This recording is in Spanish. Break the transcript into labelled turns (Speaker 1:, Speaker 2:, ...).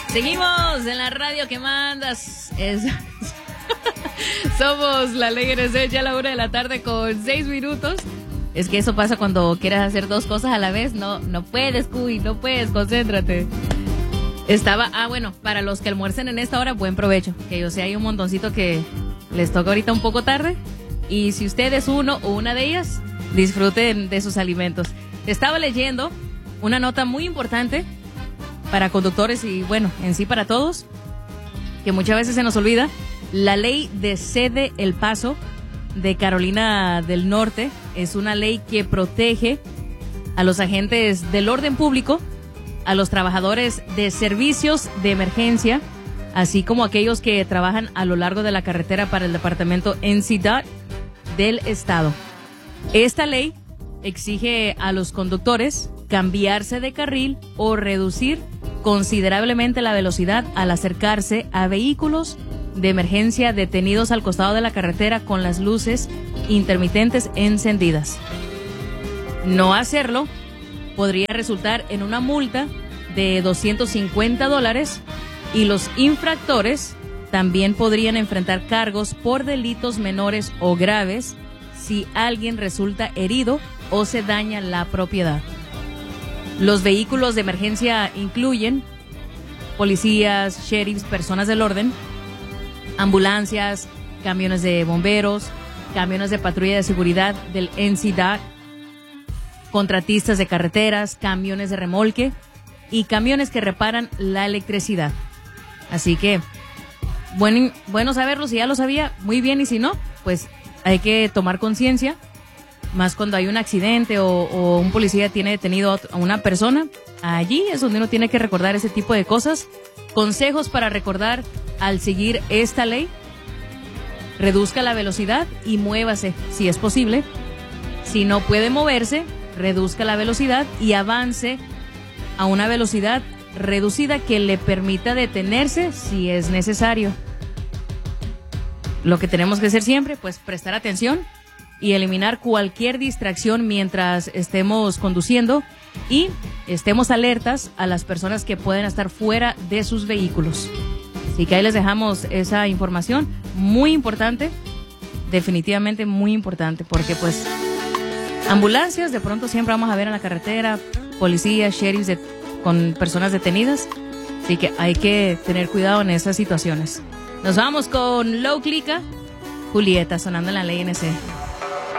Speaker 1: Seguimos en la radio que mandas. Somos la Ley NC, ya a la 1:00 con 6 minutos. Es que eso pasa cuando quieres hacer dos cosas a la vez. No puedes, Cuy, no puedes, concéntrate. Bueno, para los que almuercen en esta hora, buen provecho. Que yo sé, hay un montoncito que les toca ahorita un poco tarde. Y si usted es uno o una de ellas, disfruten de sus alimentos. Estaba leyendo una nota muy importante para conductores y, bueno, en sí para todos, que muchas veces se nos olvida. La ley de Cede el Paso de Carolina del Norte es una ley que protege a los agentes del orden público, a los trabajadores de servicios de emergencia, así como aquellos que trabajan a lo largo de la carretera para el departamento NCDOT del estado. Esta ley exige a los conductores cambiarse de carril o reducir considerablemente la velocidad al acercarse a vehículos de emergencia detenidos al costado de la carretera con las luces intermitentes encendidas. No hacerlo podría resultar en una multa de $250 y los infractores también podrían enfrentar cargos por delitos menores o graves si alguien resulta herido o se daña la propiedad. Los vehículos de emergencia incluyen policías, sheriffs, personas del orden, ambulancias, camiones de bomberos, camiones de patrulla de seguridad del NCDOT, contratistas de carreteras, camiones de remolque y camiones que reparan la electricidad. Así que, bueno saberlo. Si ya lo sabía, muy bien, y si no, pues hay que tomar conciencia, más cuando hay un accidente o un policía tiene detenido a una persona. Allí es donde uno tiene que recordar ese tipo de cosas. Consejos para recordar al seguir esta ley: reduzca la velocidad y muévase si es posible. Si no puede moverse, reduzca la velocidad y avance a una velocidad reducida que le permita detenerse si es necesario. Lo que tenemos que hacer siempre, pues prestar atención y eliminar cualquier distracción mientras estemos conduciendo, y estemos alertas a las personas que pueden estar fuera de sus vehículos. Así que ahí les dejamos esa información muy importante, definitivamente muy importante, porque pues ambulancias de pronto siempre vamos a ver en la carretera, policías, sheriffs con personas detenidas, así que hay que tener cuidado en esas situaciones. Nos vamos con Low Clica, Julieta, sonando en la Ley NC.